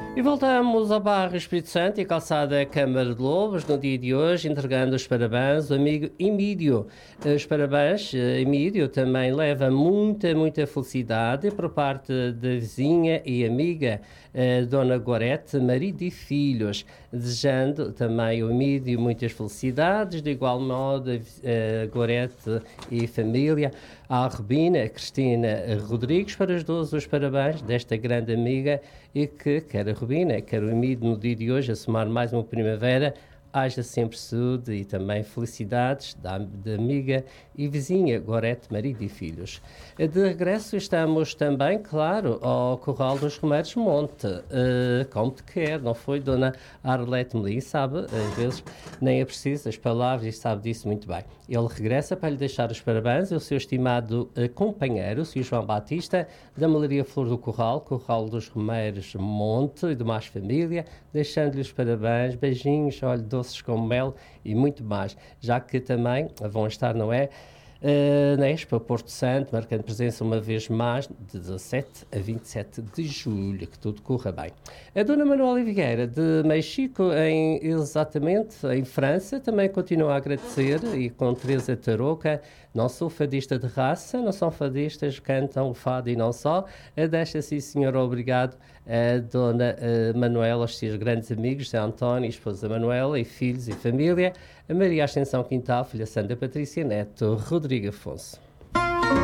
E voltamos ao bairro Espírito Santo e calçada Câmara de Lobos, no dia de hoje, entregando os parabéns ao amigo Emílio. Os parabéns, Emílio, também leva muita felicidade por parte da vizinha e amiga Dona Gorete, marido e filhos, desejando também ao Emílio muitas felicidades, de igual modo Gorete e família, à Rubina, Cristina Rodrigues, para as duas os parabéns desta grande amiga e que quer a Rubina, quer o Emílio no dia de hoje a somar mais uma primavera, haja sempre saúde e também felicidades da amiga e vizinha Gorete, marido e filhos. De regresso estamos também, claro, ao Curral dos Romeiros Monte, como te quer, não foi, Dona Arlete Melim, sabe, às vezes nem é preciso as palavras e sabe disso muito bem. Ele regressa para lhe deixar os parabéns ao seu estimado companheiro, o Sr. João Batista, da Malaria Flor do Curral, Curral dos Romeiros Monte e demais família, deixando-lhe os parabéns, beijinhos, olha, doces com mel e muito mais, já que também vão estar, não é? Na Expo Porto Santo, marcando presença uma vez mais de 17 a 27 de julho, que tudo corra bem. A Dona Manuela Vieira de Mexico, exatamente em França, também continua a agradecer, e com Teresa Tarouca, não sou fadista de raça, não são fadistas, cantam o fado e não só. Deixa sim, senhor, obrigado a Dona Manuela, aos seus grandes amigos, José António, esposa Manuela, e filhos e família, a Maria Ascensão Quintal, filha Santa Patrícia Neto, Rodrigo Afonso.